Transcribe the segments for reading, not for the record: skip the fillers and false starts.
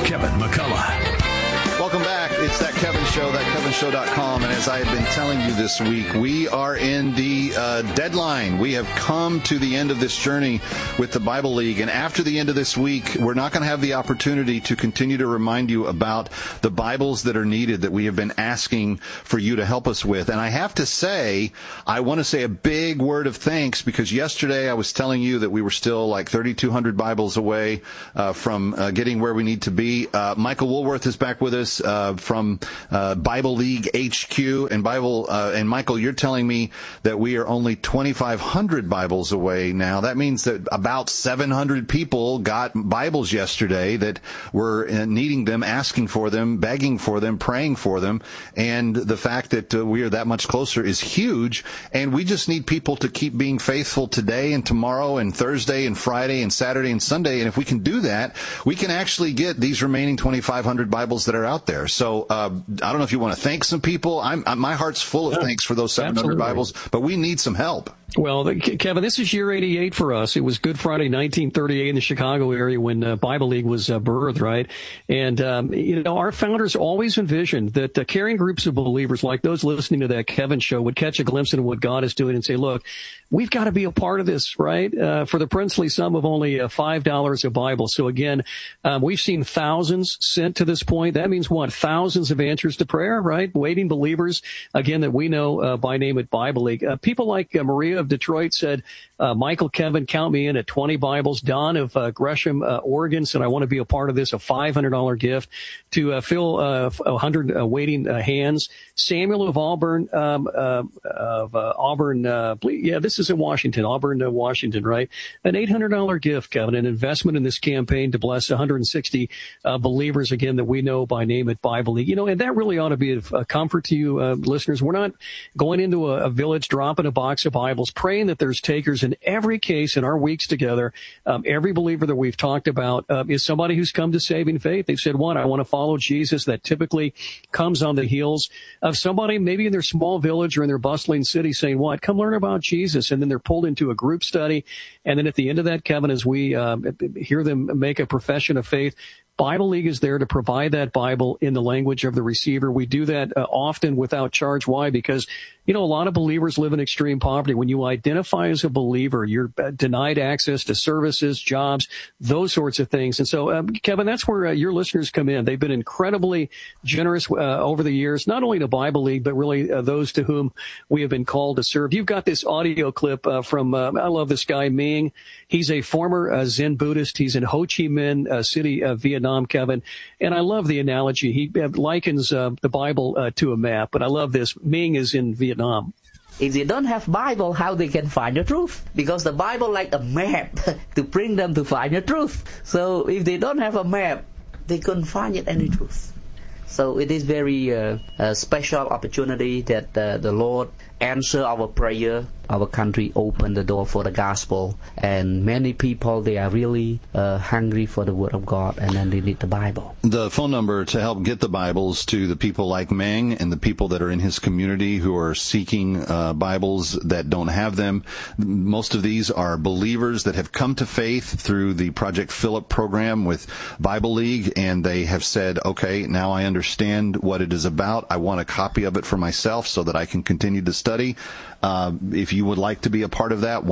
Kevin McCullough. Welcome back. It's That Kevin Show, thatkevinshow.com. And as I have been telling you this week, we are in the deadline. We have come to the end of this journey with the Bible League. And after the end of this week, we're not going to have the opportunity to continue to remind you about the Bibles that are needed that we have been asking for you to help us with. And I have to say, I want to say a big word of thanks, because yesterday I was telling you that we were still like 3,200 Bibles away from getting where we need to be. Michael Woolworth is back with us from Bible League HQ, and Michael, you're telling me that we are only 2,500 Bibles away now. That means that about 700 people got Bibles yesterday that were needing them, asking for them, begging for them, praying for them, and the fact that we are that much closer is huge. And we just need people to keep being faithful today and tomorrow and Thursday and Friday and Saturday and Sunday. And if we can do that, we can actually get these remaining 2,500 Bibles that are out there. So I don't know if you want to thank some people. My heart's full of thanks for those 700 Absolutely. Bibles, but we need some help. Well, Kevin, this is year 88 for us. It was Good Friday, 1938 in the Chicago area when Bible League was birthed, right? And, our founders always envisioned that caring groups of believers like those listening to that Kevin show would catch a glimpse into what God is doing and say, look, we've got to be a part of this, right? For the princely sum of only $5 a Bible. So again, we've seen thousands sent to this point. That means what? Thousands of answers to prayer, right? Waiting believers, again, that we know by name at Bible League. People like Maria of Detroit said, Michael, Kevin, count me in at 20 Bibles. Don of Gresham, Oregon said, I want to be a part of this, a $500 gift to fill 100 waiting hands. Samuel of Auburn, this is in Washington, Auburn, Washington, right? An $800 gift, Kevin, an investment in this campaign to bless 160 believers, again, that we know by name at Bible League. And that really ought to be a comfort to you, listeners. We're not going into a village, dropping a box of Bibles, praying that there's takers. In every case in our weeks together, every believer that we've talked about is somebody who's come to saving faith. They've said, one, I want to follow Jesus. That typically comes on the heels of somebody maybe in their small village or in their bustling city saying, what? Come learn about Jesus. And then they're pulled into a group study. And then at the end of that, Kevin, as we hear them make a profession of faith, Bible League is there to provide that Bible in the language of the receiver. We do that often without charge. Why? Because, a lot of believers live in extreme poverty. When you identify as a believer, you're denied access to services, jobs, those sorts of things. And so, Kevin, that's where your listeners come in. They've been incredibly generous over the years, not only to Bible League, but really those to whom we have been called to serve. You've got this audio clip from, I love this guy, Ming. He's a former Zen Buddhist. He's in Ho Chi Minh City, Vietnam, Kevin. And I love the analogy. He likens the Bible to a map. But I love this. Ming is in Vietnam. If they don't have Bible, how they can find the truth? Because the Bible like a map to bring them to find the truth. So if they don't have a map, they couldn't find any truth. So it is very special opportunity that the Lord answer our prayer. Our country opened the door for the gospel, and many people, they are really hungry for the word of God, and then they need the Bible. The phone number to help get the Bibles to the people like Meng and the people that are in his community who are seeking Bibles that don't have them. Most of these are believers that have come to faith through the Project Philip program with Bible League, and they have said, okay, now I understand what it is about. I want a copy of it for myself so that I can continue to study. If you would like to be a part of that,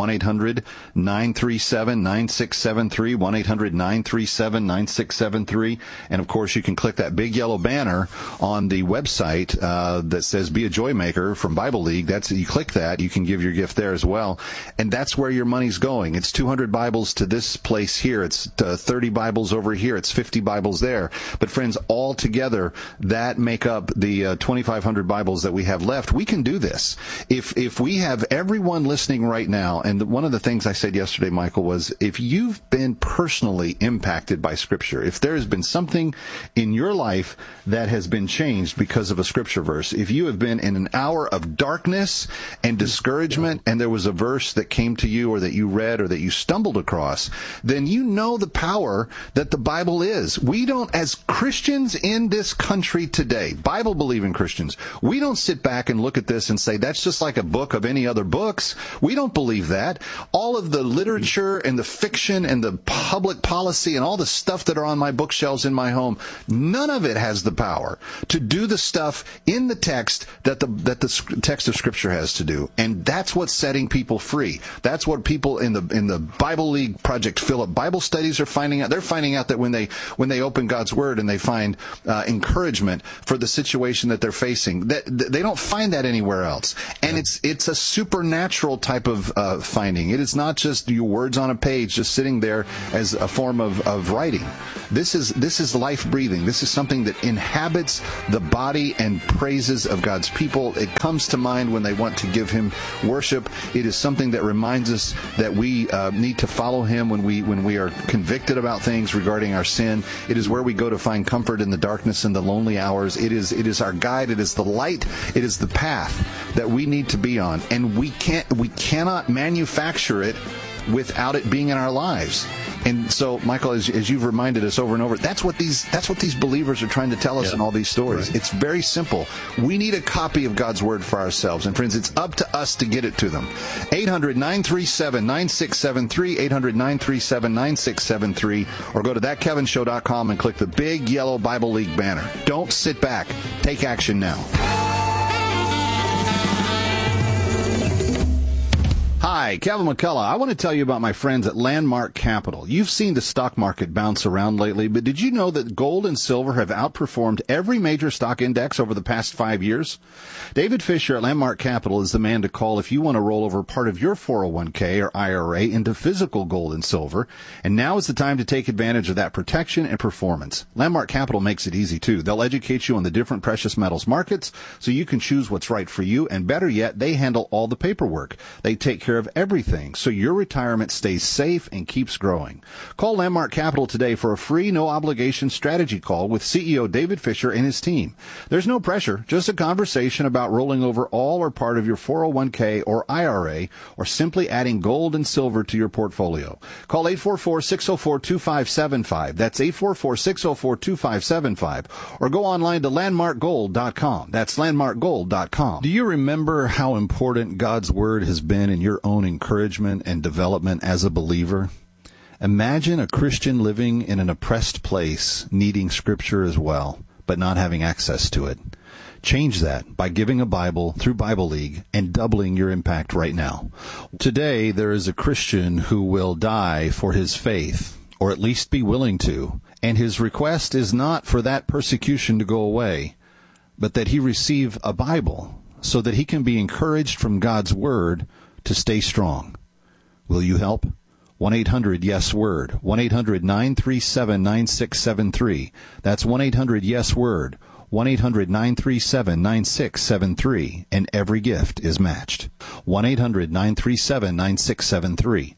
1-800-937-9673, 1-800-937-9673. And, of course, you can click that big yellow banner on the website that says Be a Joy Maker from Bible League. You click that, you can give your gift there as well. And that's where your money's going. It's 200 Bibles to this place here. It's 30 Bibles over here. It's 50 Bibles there. But, friends, all together, that make up the 2,500 Bibles that we have left. We can do this. If we have everyone listening right now, and one of the things I said yesterday, Michael, was if you've been personally impacted by Scripture, if there has been something in your life that has been changed because of a Scripture verse, if you have been in an hour of darkness and discouragement, and there was a verse that came to you or that you read or that you stumbled across, then you know the power that the Bible is. We don't, as Christians in this country today, Bible-believing Christians, we don't sit back and look at this and say, that's just like a book of any other book. books. We don't believe that. All of the literature and the fiction and the public policy and all the stuff that are on my bookshelves in my home, none of it has the power to do the stuff in the text that the text of Scripture has to do. And that's what's setting people free. That's what people in the Bible League Project Philip Bible studies are finding out. They're finding out that when they open God's Word and they find encouragement for the situation that they're facing, that they don't find that anywhere else. And it's a supernatural type of finding. It is not just your words on a page just sitting there as a form of writing. This is life breathing. This is something that inhabits the body and praises of God's people. It comes to mind when they want to give Him worship. It is something that reminds us that we need to follow Him when we are convicted about things regarding our sin. It is where we go to find comfort in the darkness and the lonely hours. It is our guide. It is the light. It is the path that we need to be on. And we cannot manufacture it without it being in our lives. And so, Michael, as you've reminded us over and over, that's what these believers are trying to tell us in all these stories. Right. It's very simple. We need a copy of God's Word for ourselves. And friends, it's up to us to get it to them. 800-937-9673, 800-937-9673, or go to thatkevinshow.com and click the big yellow Bible League banner. Don't sit back. Take action now. Hi, Kevin McCullough. I want to tell you about my friends at Landmark Capital. You've seen the stock market bounce around lately, but did you know that gold and silver have outperformed every major stock index over the past 5 years? David Fisher at Landmark Capital is the man to call if you want to roll over part of your 401k or IRA into physical gold and silver, and now is the time to take advantage of that protection and performance. Landmark Capital makes it easy, too. They'll educate you on the different precious metals markets so you can choose what's right for you, and better yet, they handle all the paperwork. They take care of everything so your retirement stays safe and keeps growing. Call Landmark Capital today for a free, no-obligation strategy call with CEO David Fisher and his team. There's no pressure, just a conversation about rolling over all or part of your 401k or IRA, or simply adding gold and silver to your portfolio. Call 844-604-2575. That's 844-604-2575. Or go online to landmarkgold.com. That's landmarkgold.com. Do you remember how important God's Word has been in your own encouragement and development as a believer? Imagine a Christian living in an oppressed place, needing Scripture as well, but not having access to it. Change that by giving a Bible through Bible League and doubling your impact right now. Today, there is a Christian who will die for his faith, or at least be willing to, and his request is not for that persecution to go away, but that he receive a Bible so that he can be encouraged from God's Word to stay strong. Will you help? 1-800-YES-WORD, 1-800-937-9673. That's 1-800-YES-WORD, 1-800-937-9673, and every gift is matched. 1-800-937-9673,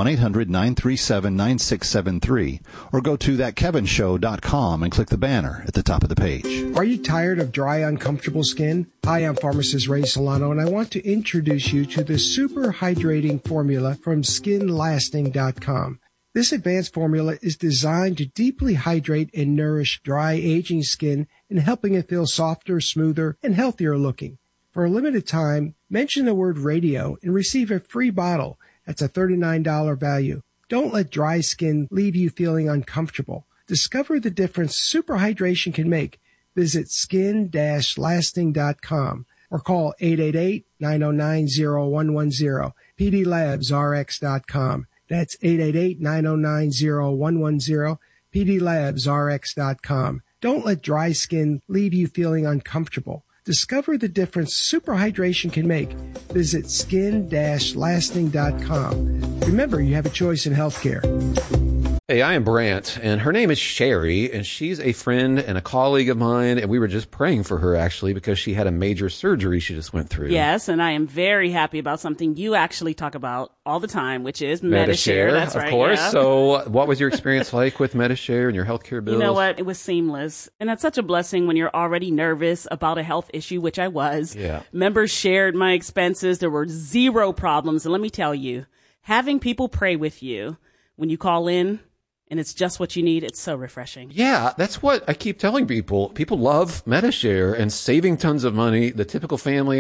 1-800-937-9673, or go to thatkevinshow.com and click the banner at the top of the page. Are you tired of dry, uncomfortable skin? Hi, I'm pharmacist Ray Solano, and I want to introduce you to the Super Hydrating Formula from SkinLasting.com. This advanced formula is designed to deeply hydrate and nourish dry, aging skin and helping it feel softer, smoother, and healthier looking. For a limited time, mention the word radio and receive a free bottle. That's a $39 value. Don't let dry skin leave you feeling uncomfortable. Discover the difference super hydration can make. Visit skin-lasting.com or call 888-909-0110, pdlabsrx.com. That's 888-909-0110, pdlabsrx.com. Don't let dry skin leave you feeling uncomfortable. Discover the difference super hydration can make. Visit skin-lasting.com. Remember, you have a choice in healthcare. Hey, I am Brant, and her name is Sherry, and she's a friend and a colleague of mine, and we were just praying for her, actually, because she had a major surgery she just went through. Yes, and I am very happy about something you actually talk about all the time, which is Medi-Share. That's right, of course. Yeah. So what was your experience like with Medi-Share and your healthcare bills? You know what? It was seamless. And it's such a blessing when you're already nervous about a health issue, which I was. Yeah. Members shared my expenses. There were zero problems. And let me tell you, having people pray with you when you call in, and it's just what you need, it's so refreshing. Yeah, that's what I keep telling people. People love Medi-Share and saving tons of money. The typical family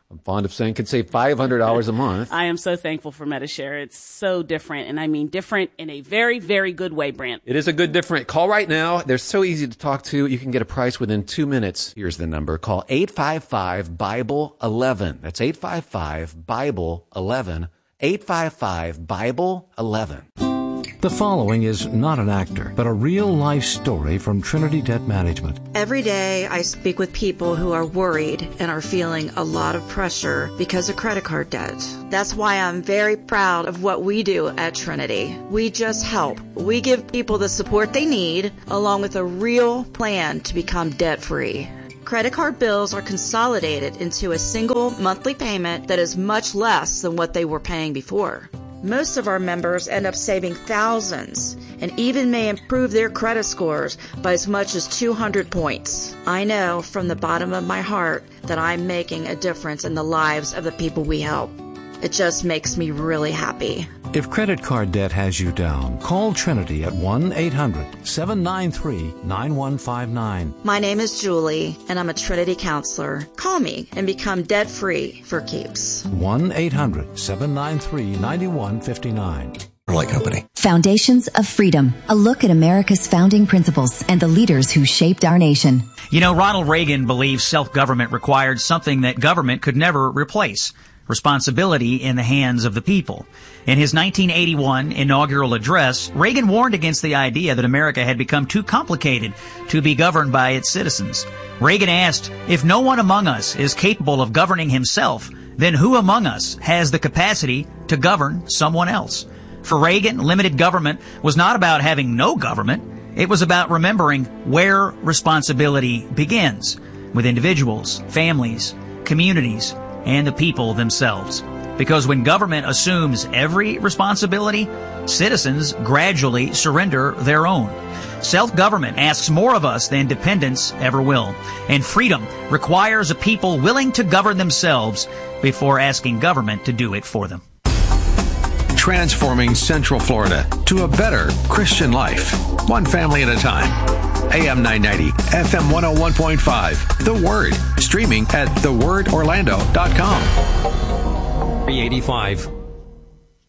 I'm fond of saying could save $500 a month. I am so thankful for Medi-Share. It's so different, and I mean different in a very, very good way, Brant. It is a good different. Call right now. They're so easy to talk to. You can get a price within 2 minutes. Here's the number. Call 855-BIBLE-11. That's 855-BIBLE-11. 855-BIBLE-11. The following is not an actor, but a real-life story from Trinity Debt Management. Every day I speak with people who are worried and are feeling a lot of pressure because of credit card debt. That's why I'm very proud of what we do at Trinity. We just help. We give people the support they need, along with a real plan to become debt-free. Credit card bills are consolidated into a single monthly payment that is much less than what they were paying before. Most of our members end up saving thousands and even may improve their credit scores by as much as 200 points. I know from the bottom of my heart that I'm making a difference in the lives of the people we help. It just makes me really happy. If credit card debt has you down, call Trinity at 1-800-793-9159. My name is Julie, and I'm a Trinity counselor. Call me and become debt-free for keeps. 1-800-793-9159. Company. Foundations of Freedom, a look at America's founding principles and the leaders who shaped our nation. You know, Ronald Reagan believed self-government required something that government could never replace: responsibility in the hands of the people. In his 1981 inaugural address, Reagan warned against the idea that America had become too complicated to be governed by its citizens. Reagan asked, if no one among us is capable of governing himself, then who among us has the capacity to govern someone else? For Reagan, limited government was not about having no government. It was about remembering where responsibility begins, with individuals, families, communities, and the people themselves. Because when government assumes every responsibility, citizens gradually surrender their own. Self-government asks more of us than dependence ever will. And freedom requires a people willing to govern themselves before asking government to do it for them. Transforming Central Florida to a better Christian life, one family at a time. AM 990, FM 101.5, The Word, streaming at thewordorlando.com. 385